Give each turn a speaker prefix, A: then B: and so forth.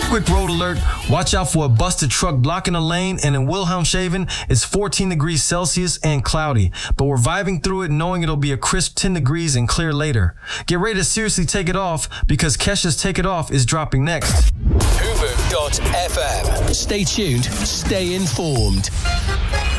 A: Quick road alert. Watch out for a busted truck blocking a lane, and in Wilhelmshaven, it's 14 degrees Celsius and cloudy. But we're vibing through it knowing it'll be a crisp 10 degrees and clear later. Get ready to seriously take it off because Kesha's Take It Off is dropping next.
B: Fubu.fm. Stay tuned, stay informed.